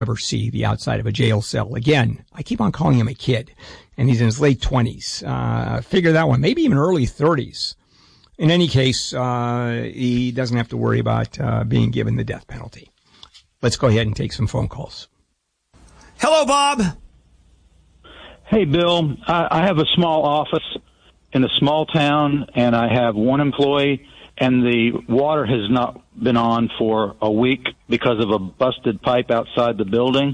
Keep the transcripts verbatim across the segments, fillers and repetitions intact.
ever see the outside of a jail cell. Again, I keep on calling him a kid, and he's in his late twenties. Uh, figure that one, maybe even early thirties. In any case, uh, he doesn't have to worry about uh, being given the death penalty. Let's go ahead and take some phone calls. Hello, Bob. Hey, Bill. I, I have a small office in a small town, and I have one employee, and the water has not been on for a week because of a busted pipe outside the building.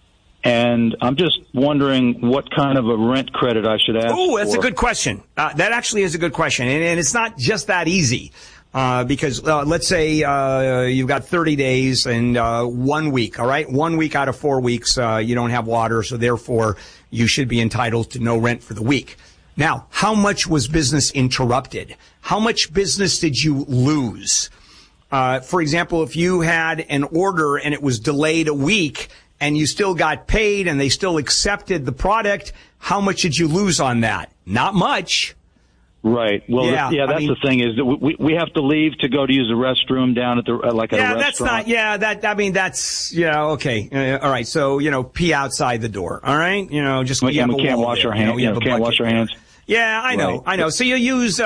And I'm just wondering what kind of a rent credit I should ask for. Oh, that's a good question. Uh, that actually is a good question. And, and it's not just that easy. Uh, because, uh, let's say, uh, you've got thirty days and, uh, one week, all right? One week out of four weeks, uh, you don't have water, so therefore you should be entitled to no rent for the week. Now, how much was business interrupted? How much business did you lose? Uh, for example, if you had an order and it was delayed a week and you still got paid and they still accepted the product, how much did you lose on that? Not much. Right. Well, yeah, yeah that's I mean, the thing is that we we have to leave to go to use the restroom down at the uh, like at yeah, a restaurant. that's not. Yeah, that. I mean, that's yeah. Okay. Uh, all right. So you know, pee outside the door. All right. You know, just we, you we can't wash our hands. You know, we can't wash our hands. Yeah, I know, right. I know. So you use, uh,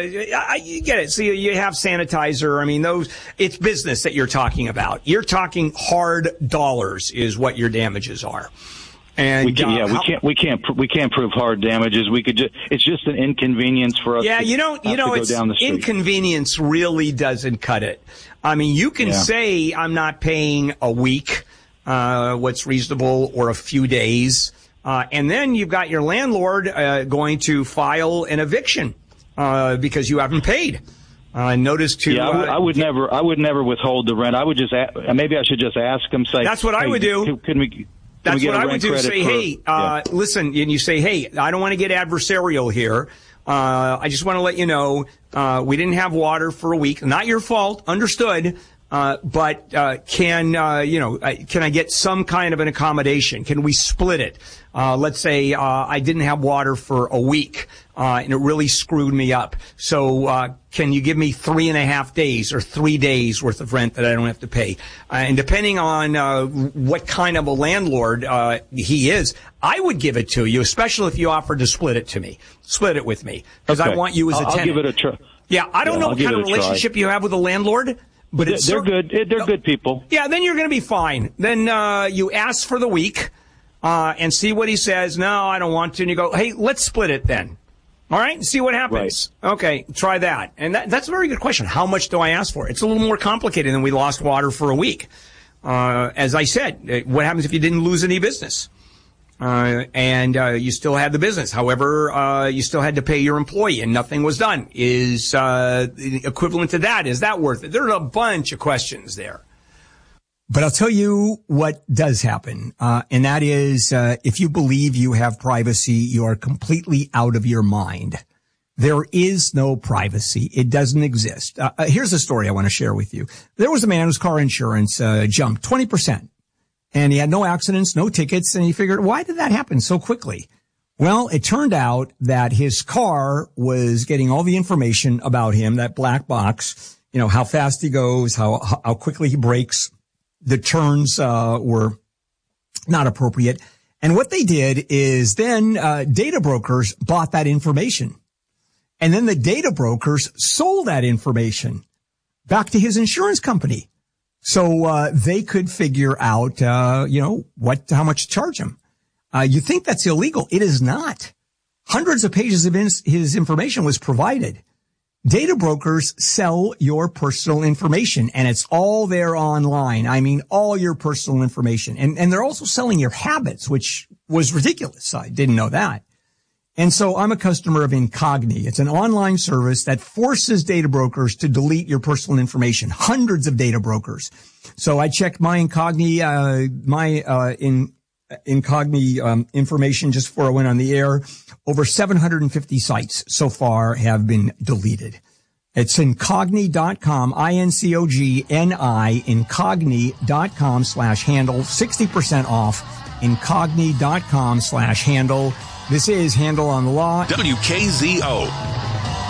I, you get it. So you, you have sanitizer. I mean, those, it's business that you're talking about. You're talking hard dollars is what your damages are. And we can, uh, yeah, we how, can't, we can't, we can't prove hard damages. We could just, it's just an inconvenience for us. Yeah, to, you don't, you know, it's down the street. Inconvenience really doesn't cut it. I mean, you can yeah. say I'm not paying a week, uh, what's reasonable, or a few days. Uh, and then you've got your landlord, uh, going to file an eviction, uh, because you haven't paid. Uh, notice to, yeah, I would, uh, I would never, I would never withhold the rent. I would just, a- maybe I should just ask them, say, that's what hey, I would do. Can, can we, can that's we get what a I rent would do. Say, for, hey, uh, yeah. listen, and you say, hey, I don't want to get adversarial here. Uh, I just want to let you know, uh, we didn't have water for a week. Not your fault. Understood. Uh, but, uh, can, uh, you know, uh, can I get some kind of an accommodation? Can we split it? Uh, let's say, uh, I didn't have water for a week, uh, and it really screwed me up. So, uh, can you give me three and a half days or three days worth of rent that I don't have to pay? Uh, and depending on, uh, what kind of a landlord, uh, he is, I would give it to you, especially if you offered to split it to me. Split it with me. Because okay. I want you as a I'll, tenant. I'll give it a try. Yeah, I don't yeah, know I'll what kind of relationship try. you have with a landlord. But they're, it's they're good. They're good people. Yeah, then you're going to be fine. Then uh you ask for the week uh and see what he says. No, I don't want to. And you go, hey, let's split it then. All right, see what happens. Right. Okay, try that. And that, that's a very good question. How much do I ask for? It's a little more complicated than we lost water for a week. Uh As I said, what happens if you didn't lose any business? Uh, and, uh, you still had the business. However, uh, you still had to pay your employee and nothing was done. Is, uh, equivalent to that? Is that worth it? There are a bunch of questions there. But I'll tell you what does happen. Uh, and that is, uh, if you believe you have privacy, you are completely out of your mind. There is no privacy. It doesn't exist. Uh, uh here's a story I want to share with you. There was a man whose car insurance, uh, jumped twenty percent. And he had no accidents, no tickets, and he figured, why did that happen so quickly? Well, it turned out that his car was getting all the information about him, that black box, you know, how fast he goes, how how quickly he brakes. The turns uh were not appropriate. And what they did is then uh data brokers bought that information. And then the data brokers sold that information back to his insurance company. So, uh, they could figure out, uh, you know, what, how much to charge him. Uh, you think that's illegal. It is not. Hundreds of pages of his, his information was provided. Data brokers sell your personal information and it's all there online. I mean, all your personal information. And, and they're also selling your habits, which was ridiculous. I didn't know that. And so I'm a customer of Incogni. It's an online service that forces data brokers to delete your personal information. Hundreds of data brokers. So I checked my Incogni, uh, my, uh, in, Incogni, um, information just before I went on the air. Over seven hundred fifty sites so far have been deleted. It's incogni dot com, I N C O G N I, incogni dot com slash handle, sixty percent off, incogni dot com slash handle. This is Handle on the Law. W K Z O.